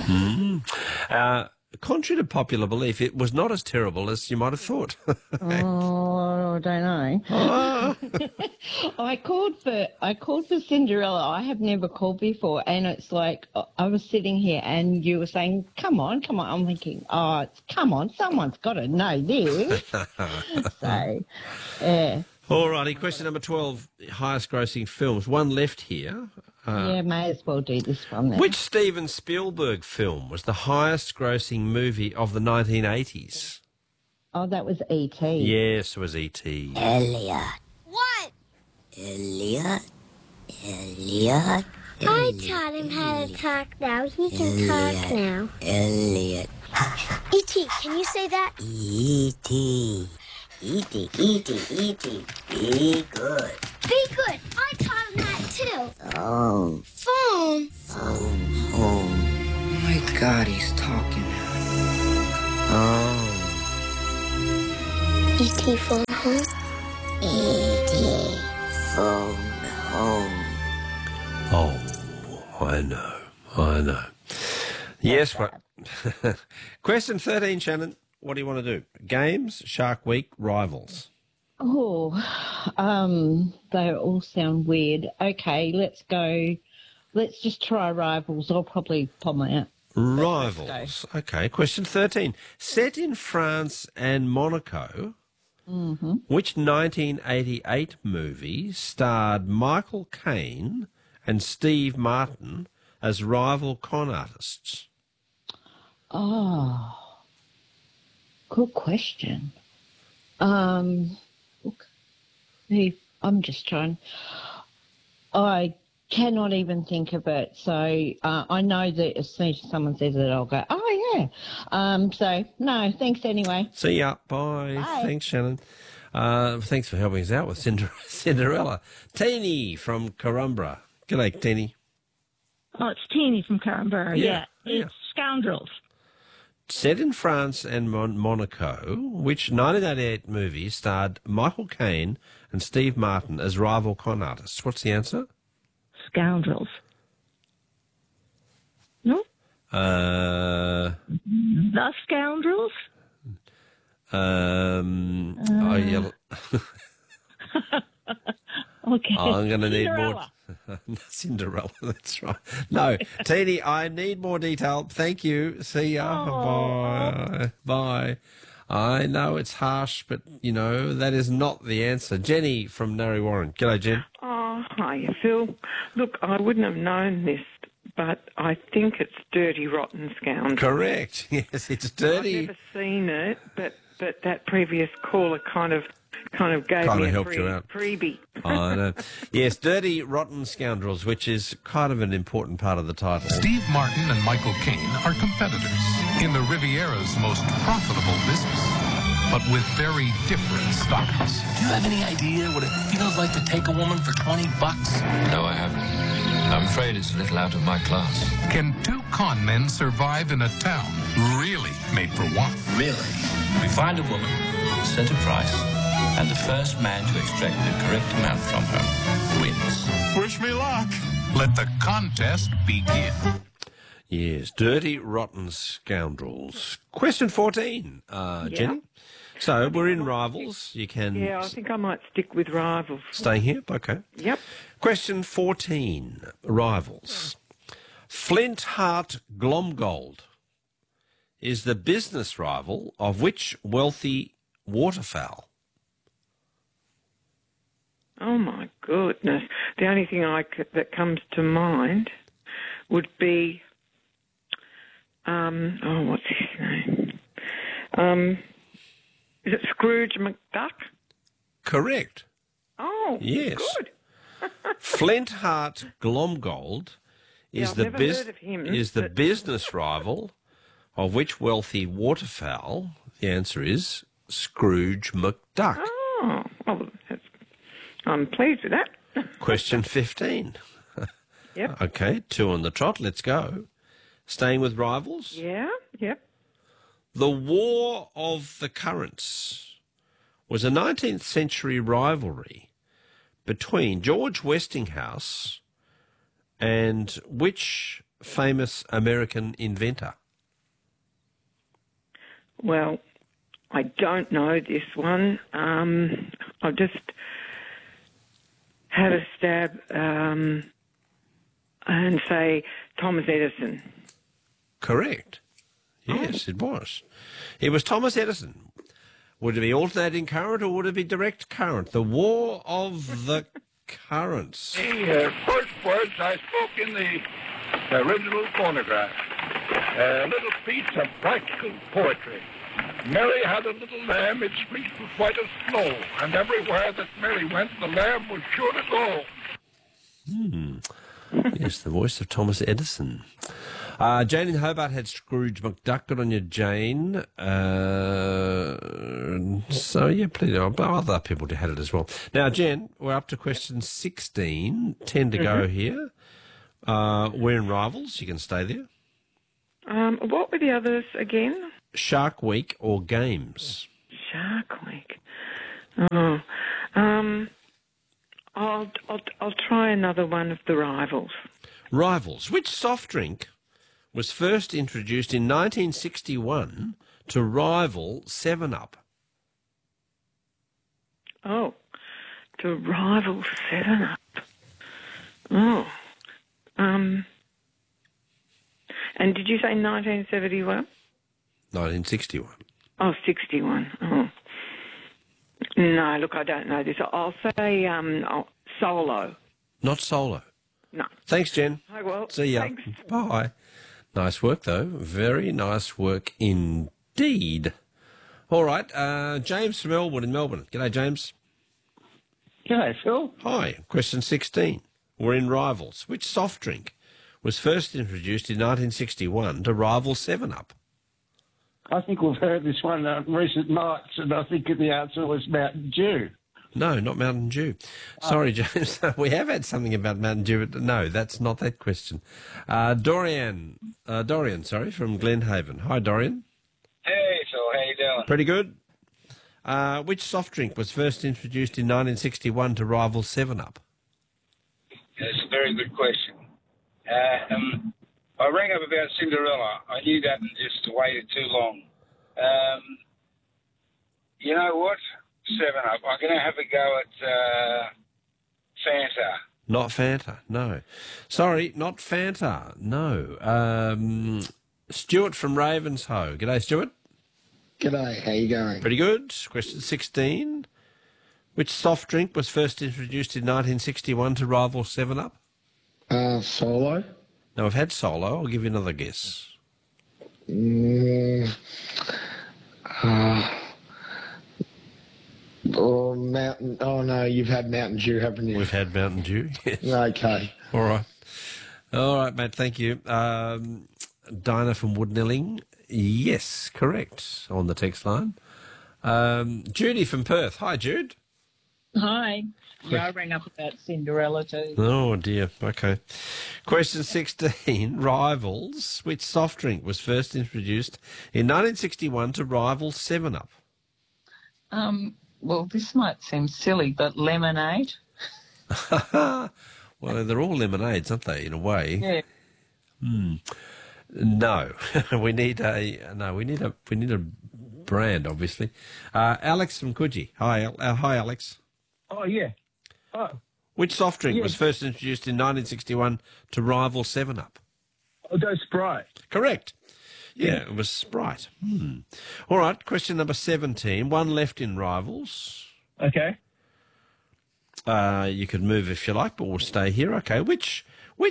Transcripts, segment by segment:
Contrary to popular belief, it was not as terrible as you might have thought. Oh, I don't know. Ah. I called for Cinderella. I have never called before, and it's like I was sitting here, and you were saying, "Come on, come on." I'm thinking, "Oh, come on, someone's got to know this." So, yeah. All righty, question number 12, highest grossing films. One left here. Yeah, may as well do this one then. Which Steven Spielberg film was the highest grossing movie of the 1980s? Oh, that was E.T. Yes, it was E.T. Elliot. What? Elliot. Elliot. I taught him how to talk now. He can talk now. Elliot. E.T., can you say that? E.T. E.T. E.T. E.T. Be good. Be good. I taught him that too. Phone. Phone. Phone home. Oh my God, he's talking. Home. E.T. phone home. E.T. Phone home. Oh, I know. Yes, what? Question 13, Shannon. What do you want to do? Games, Shark Week, Rivals. Oh, they all sound weird. Okay, let's go. Let's just try Rivals. I'll probably palm out. Rivals. Okay, question 13. Set in France and Monaco, which 1988 movie starred Michael Caine and Steve Martin as rival con artists? Oh, good question. I'm just trying. I cannot even think of it. So I know that as soon as someone says it, I'll go, oh, yeah. So, no, thanks anyway. See ya. Bye. Bye. Thanks, Shannon. Thanks for helping us out with Cinderella. Teeny from Corumbra. G'day, Teeny. Oh, it's Teeny from Canberra. Yeah, Yeah. It's Scoundrels. Set in France and Monaco, which 1988 movie starred Michael Caine and Steve Martin as rival con artists? What's the answer? Scoundrels. No? The The Scoundrels? Oh, yeah. Okay. I'm going to need more. Cinderella. Cinderella, that's right. No, Teeny, I need more detail. Thank you. See ya. Bye. Bye. I know it's harsh, but, you know, that is not the answer. Jenny from Narre Warren. G'day, Jen. Oh, hiya, Phil. Look, I wouldn't have known this, but I think it's Dirty Rotten Scoundrels. Correct. Yes, it's dirty. I've never seen it, but that previous caller kind of gave Kind me of a helped you out. freebie. I know. Yes, Dirty Rotten Scoundrels, which is kind of an important part of the title. Steve Martin and Michael Caine are competitors in the Riviera's most profitable business, but with very different styles. Do you have any idea what it feels like to take a woman for $20? No, I haven't. I'm afraid it's a little out of my class. Can two con men survive in a town really made for one? Really? We find a woman, set a price, and the first man to extract the correct amount from her wins. Wish me luck. Let the contest begin. Yes, Dirty Rotten Scoundrels. Question 14, Jenny. So we're in Rivals. You can... Yeah, I think I might stick with Rivals. Staying here? Okay. Yep. Question 14, Rivals. Flint Hart Glomgold is the business rival of which wealthy waterfowl? Oh, my goodness. The only thing that comes to mind would be, what's his name? Is it Scrooge McDuck? Correct. Oh, yes. Good. Flint Hart Glomgold is I've the never heard of him, business rival of which wealthy waterfowl? The answer is Scrooge McDuck. Oh, well, I'm pleased with that. Question 15. Yep. Okay, 2 on the trot. Let's go. Staying with Rivals. Yeah, yep. The War of the Currents was a 19th century rivalry between George Westinghouse and which famous American inventor? Well, I don't know this one. I'll just have a stab and say Thomas Edison. Correct. Yes, it was. It was Thomas Edison. Would it be alternating current or would it be direct current? The war of the currents. The first words I spoke in the original phonograph. A little piece of practical poetry. Mary had a little lamb, its fleece was white as snow, and everywhere that Mary went, the lamb was sure to go. Yes, the voice of Thomas Edison. Jane in Hobart had Scrooge McDuck. Good on you, Jane. So, yeah, plenty of other people had it as well. Now, Jen, we're up to question 16. 10 to go here. We're in Rivals. You can stay there. What were the others again? Shark Week or Games? Shark Week. Oh, I'll try another one of the Rivals. Rivals. Which soft drink was first introduced in 1961 to rival 7-Up? Oh, to rival 7-Up. Oh. And did you say 1971? 1961. Oh, 61. Oh. No, look, I don't know this. I'll say Solo. Not Solo. No. Thanks, Jen. Oh, well, see ya. thanks. Bye. Nice work, though. Very nice work indeed. All right, James from Elwood in Melbourne. G'day, James. G'day, Phil. Hi. Question 16. We're in Rivals. Which soft drink was first introduced in 1961 to rival 7-Up? I think we've heard this one on recent nights, and I think the answer was Mountain Dew. No, not Mountain Dew. Sorry, James. We have had something about Mountain Dew, but no, that's not that question. Dorian, from Glenhaven. Hi, Dorian. Hey, Phil. How you doing? Pretty good. Which soft drink was first introduced in 1961 to rival 7-Up? That's a very good question. I rang up about Cinderella. I knew that and just waited too long. You know what? 7-Up. I'm going to have a go at Fanta. Not Fanta, no. Sorry, not Fanta, no. Stuart from Ravenshoe. G'day, Stuart. G'day, how you going? Pretty good. Question 16. Which soft drink was first introduced in 1961 to rival 7-Up? Solo. Now, I've had Solo. I'll give you another guess. Mountain. Oh, no, you've had Mountain Dew, haven't you? We've had Mountain Dew, yes. Okay. All right. All right, mate, thank you. Dinah from Woodnilling. Yes, correct, on the text line. Judy from Perth. Hi, Jude. Hi. Yeah, I rang up about Cinderella too. Oh, dear. Okay. Question 16. Rivals. Which soft drink was first introduced in 1961 to rival 7-Up? Well, this might seem silly, but lemonade. Well, they're all lemonades, aren't they, in a way? Yeah. No. we need a brand, obviously. Alex from Coogee. Hi, Alex. Oh, yeah. Oh. Which soft drink was first introduced in 1961 to rival 7-Up? I'll go Sprite. Correct. Yeah, it was Sprite. All right, question number 17. One left in Rivals. Okay. You could move if you like, but we'll stay here. Okay, which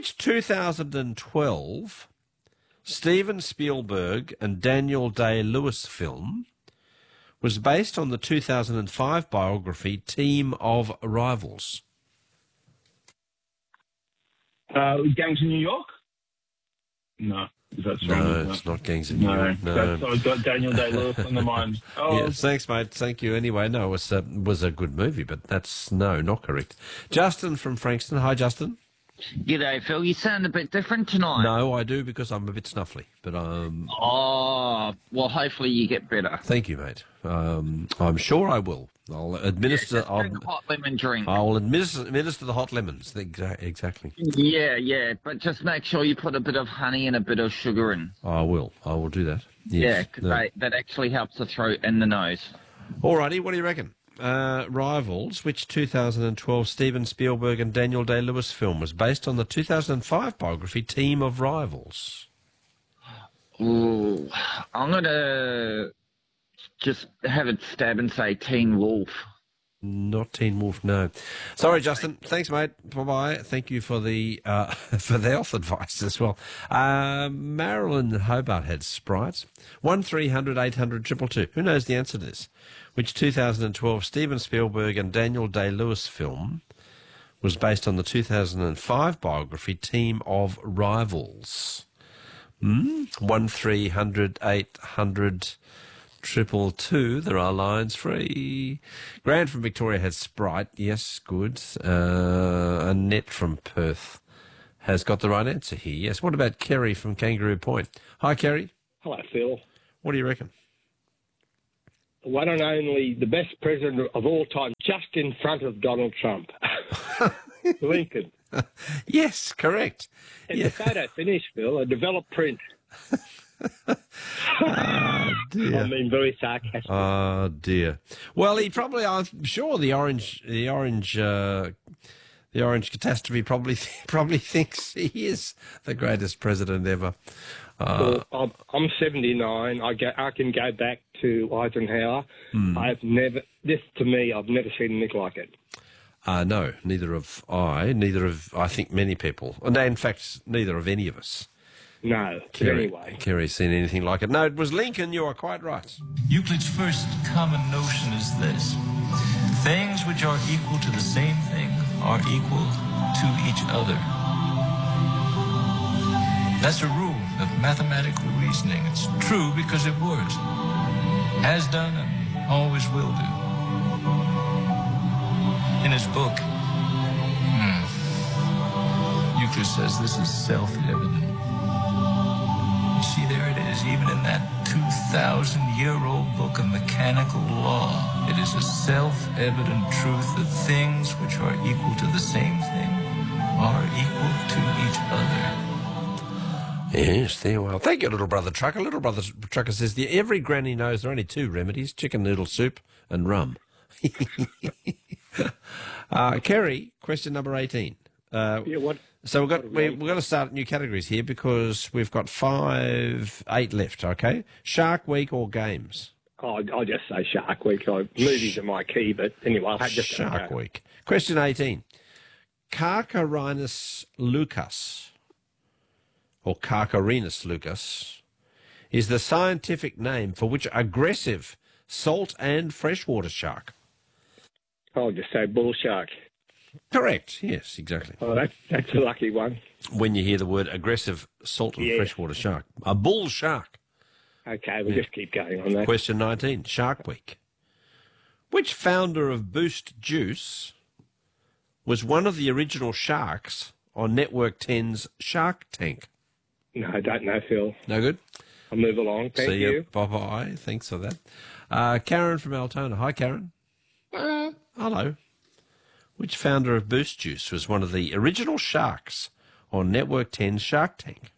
2012 Steven Spielberg and Daniel Day-Lewis film was based on the 2005 biography Team of Rivals? Gangs of New York? No. That's no, it's not Gangs of New York. No, I've got Daniel Day-Lewis on the mind. Oh. Yes, thanks, mate. Thank you. Anyway, no, it was a good movie, but that's not correct. Justin from Frankston. Hi, Justin. G'day, Phil. You sound a bit different tonight. No, I do because I'm a bit snuffly, but Oh, well, hopefully you get better. Thank you, mate. I'm sure I will. I'll administer. Drink hot lemon drink. I will administer the hot lemons. Exactly. Yeah, but just make sure you put a bit of honey and a bit of sugar in. I will do that. Yes. Yeah, because that actually helps the throat and the nose. Alrighty, what do you reckon? Rivals, which 2012 Steven Spielberg and Daniel Day-Lewis film was based on the 2005 biography Team of Rivals? Ooh, I'm going to just have it stab and say Teen Wolf. Not Teen Wolf, no. Sorry, Justin. Thanks, mate. Bye-bye. Thank you for the health advice as well. Marilyn Hobart had Sprites. 1300 800 222. Who knows the answer to this? Which 2012 Steven Spielberg and Daniel Day-Lewis film was based on the 2005 biography Team of Rivals? 1300 800 222. There are lines free. Grant from Victoria has Sprite. Yes, good. Annette from Perth has got the right answer here. Yes. What about Kerry from Kangaroo Point? Hi, Kerry. Hello, Phil. What do you reckon? The one and only, the best president of all time, just in front of Donald Trump. Lincoln. Yes, correct. And the photo finish, Phil, a developed print. Oh, dear. I mean, very sarcastic. Oh, dear. Well, he probably, I'm sure the orange catastrophe probably thinks he is the greatest president ever. Well, I'm 79. I can go back to Eisenhower. I've never seen anything like it. No, neither have I. Neither have, I think, many people. And in fact, neither of any of us. No, anyway. Kerry's seen anything like it. No, it was Lincoln. You are quite right. Euclid's first common notion is this: things which are equal to the same thing are equal to each other. That's a rule of mathematical reasoning. It's true because it works. Has done and always will do. In his book, Euclid says this is self-evident. You see, there it is, even in that 2,000-year-old book of mechanical law. It is a self-evident truth that things which are equal to the same thing are equal to each other. Yes, there. Well, thank you, little brother trucker. Little brother trucker says every granny knows there are only two remedies: chicken noodle soup and rum. Kerry, question number 18. What? So we've got to start new categories here because we've got 8 left. Okay, Shark Week or games? I'll just say Shark Week. Movies are my key, but anyway, I'll have just Shark Week. Question 18. Carcharinus lucas, or Carcharinus lucas, is the scientific name for which aggressive salt and freshwater shark? I'll just say bull shark. Correct. Yes, exactly. Oh, that's a lucky one. When you hear the word aggressive salt and freshwater shark. A bull shark. Okay, we'll just keep going on that. Question 19, Shark Week. Which founder of Boost Juice was one of the original sharks on Network 10's Shark Tank? No, I don't know, Phil. No good? I'll move along. Thank you. Bye-bye. Thanks for that. Karen from Altona. Hi, Karen. Hello. Which founder of Boost Juice was one of the original sharks on Network 10's Shark Tank?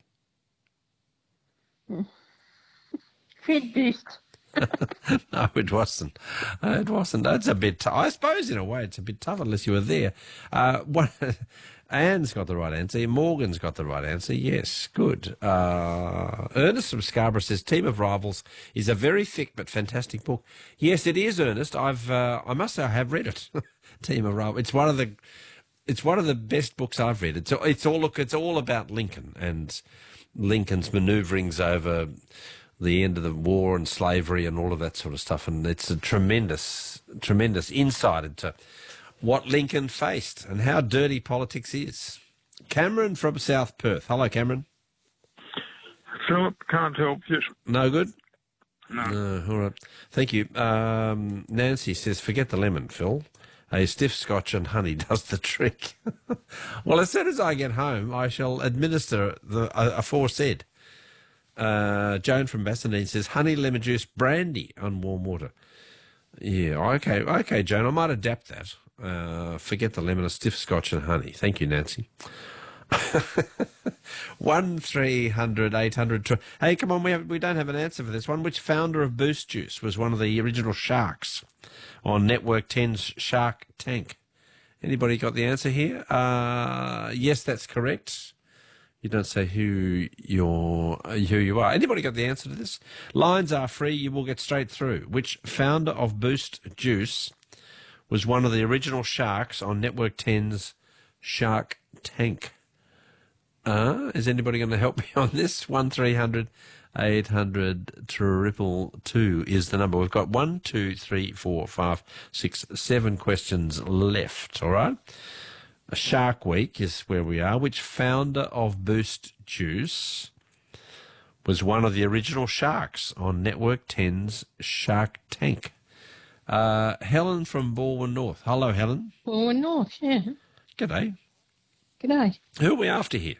Fred Boost. No, it wasn't. It wasn't. That's a bit I suppose, in a way, it's a bit tough unless you were there. Anne's got the right answer. Morgan's got the right answer. Yes, good. Ernest from Scarborough says Team of Rivals is a very thick but fantastic book. Yes, it is, Ernest. I must say I have read it. Team of Rivals. It's one of the best books I've read. It's all about Lincoln and Lincoln's manoeuvrings over the end of the war and slavery and all of that sort of stuff. And it's a tremendous insight into what Lincoln faced and how dirty politics is. Cameron from South Perth. Hello, Cameron. Philip, can't help you. No good? No. All right. Thank you. Nancy says, forget the lemon, Phil. A stiff scotch and honey does the trick. Well, as soon as I get home, I shall administer the aforesaid. Joan from Bassendean says, honey, lemon juice, brandy on warm water. Yeah, okay, Joan, I might adapt that. Forget the lemon, a stiff scotch and honey. Thank you, Nancy. 1-300-800. Hey, come on, we don't have an answer for this one. Which founder of Boost Juice was one of the original sharks on Network 10's Shark Tank? Anybody got the answer here? Yes, that's correct. You don't say who you are. Anybody got the answer to this? Lines are free. You will get straight through. Which founder of Boost Juice was one of the original sharks on Network 10's Shark Tank? Is anybody going to help me on this? 1-300-800-222 is the number. We've got 1, 2, 3, 4, 5, 6, 7 questions left, all right? Shark Week is where we are. Which founder of Boost Juice was one of the original sharks on Network 10's Shark Tank? Helen from Balwyn North. Hello, Helen. Balwyn North, yeah. G'day. G'day. Who are we after here?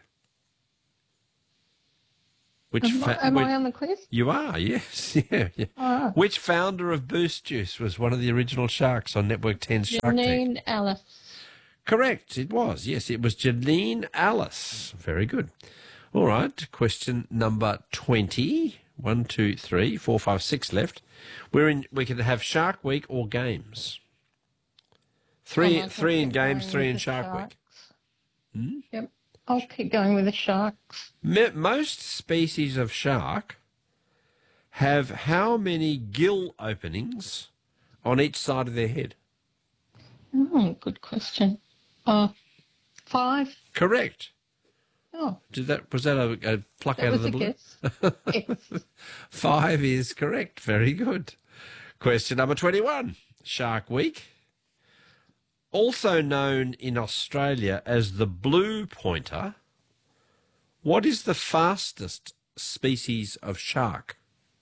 Am I on the quiz? You are, yes. Yeah. Oh. Which founder of Boost Juice was one of the original sharks on Network 10's Shark Tank? Janine Alice. Correct, it was. Yes, it was Janine Alice. Very good. All right, question number 20. 1, 2, 3, 4, 5, 6 left. We could have Shark Week or games. Three in games, 3 in Shark Week. Yep. I'll keep going with the sharks. Most species of shark have how many gill openings on each side of their head? Oh, good question. 5. Correct. Oh. Was that a pluck out of the blue? Yes. 5 is correct. Very good. Question number 21. Shark Week. Also known in Australia as the blue pointer, what is the fastest species of shark?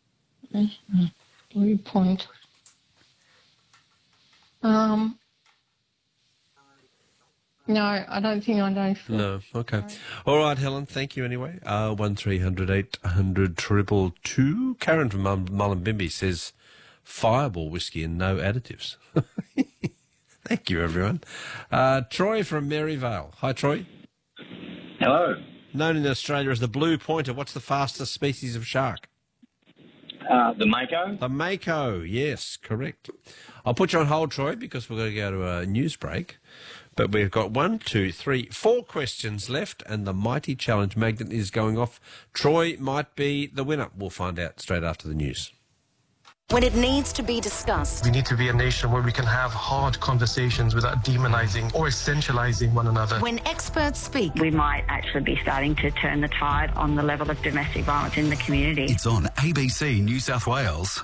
Blue pointer. No, I don't think I know. No, okay. All right, Helen, thank you anyway. 1-300-800-222. Karen from Mullumbimby says Fireball whiskey and no additives. Thank you, everyone. Troy from Maryvale. Hi, Troy. Hello. Known in Australia as the blue pointer, what's the fastest species of shark? The mako. The mako, yes, correct. I'll put you on hold, Troy, because we're going to go to a news break. But we've got 1, 2, 3, 4 questions left, and the mighty challenge magnet is going off. Troy might be the winner. We'll find out straight after the news. When it needs to be discussed. We need to be a nation where we can have hard conversations without demonizing or essentializing one another. When experts speak. We might actually be starting to turn the tide on the level of domestic violence in the community. It's on ABC New South Wales.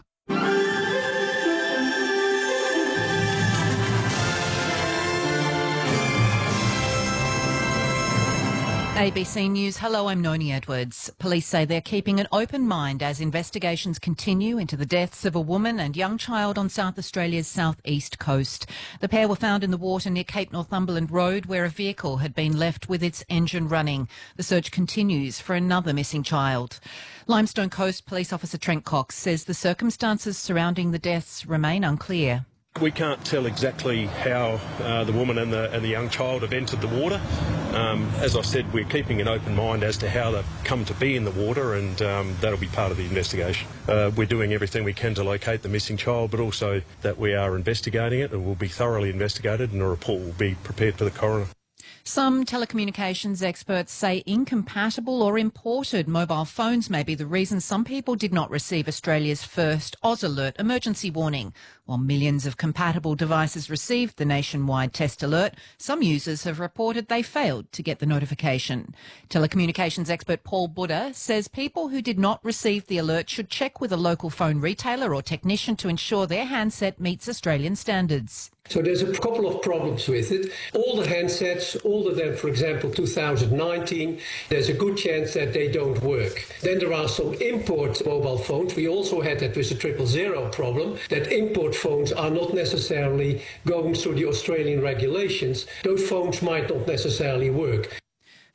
ABC News. Hello, I'm Noni Edwards. Police say they're keeping an open mind as investigations continue into the deaths of a woman and young child on South Australia's southeast coast. The pair were found in the water near Cape Northumberland Road, where a vehicle had been left with its engine running. The search continues for another missing child. Limestone Coast Police Officer Trent Cox says the circumstances surrounding the deaths remain unclear. We can't tell exactly how the woman and the young child have entered the water. As I said, we're keeping an open mind as to how they've come to be in the water, and that'll be part of the investigation. We're doing everything we can to locate the missing child, but also that we are investigating it and will be thoroughly investigated, and a report will be prepared for the coroner. Some telecommunications experts say incompatible or imported mobile phones may be the reason some people did not receive Australia's first Oz Alert emergency warning. While millions of compatible devices received the nationwide test alert, some users have reported they failed to get the notification. Telecommunications expert Paul Buddha says people who did not receive the alert should check with a local phone retailer or technician to ensure their handset meets Australian standards. So there's a couple of problems with it. All the handsets, older than, for example, 2019, there's a good chance that they don't work. Then there are some import mobile phones. We also had that with the 000 problem, that import phones are not necessarily going through the Australian regulations. Those phones might not necessarily work.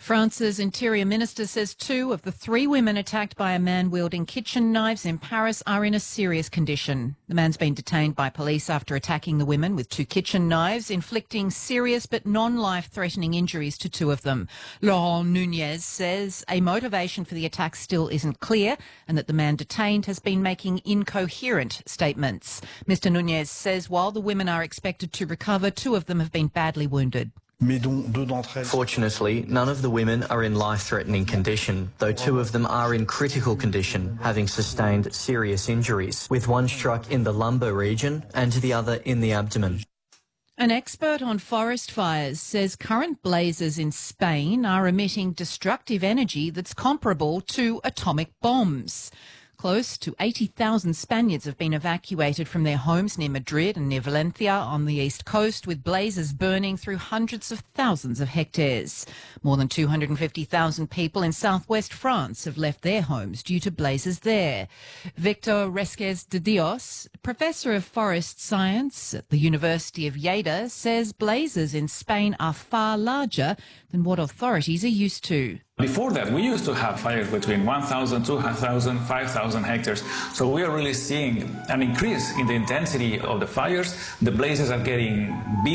France's Interior Minister says 2 of the 3 women attacked by a man wielding kitchen knives in Paris are in a serious condition. The man's been detained by police after attacking the women with 2 kitchen knives, inflicting serious but non-life-threatening injuries to 2 of them. Laurent Nunez says a motivation for the attack still isn't clear and that the man detained has been making incoherent statements. Mr. Nunez says while the women are expected to recover, 2 of them have been badly wounded. Fortunately, none of the women are in life-threatening condition, though 2 of them are in critical condition, having sustained serious injuries, with one struck in the lumbar region and the other in the abdomen. An expert on forest fires says current blazes in Spain are emitting destructive energy that's comparable to atomic bombs. Close to 80,000 Spaniards have been evacuated from their homes near Madrid and near Valencia on the east coast, with blazes burning through hundreds of thousands of hectares. More than 250,000 people in southwest France have left their homes due to blazes there. Victor Resquez de Dios, professor of forest science at the University of Lleida, says blazes in Spain are far larger than what authorities are used to. Before that, we used to have fires between 1,000, 2,000, 5,000 hectares. So we are really seeing an increase in the intensity of the fires. The blazes are getting bigger.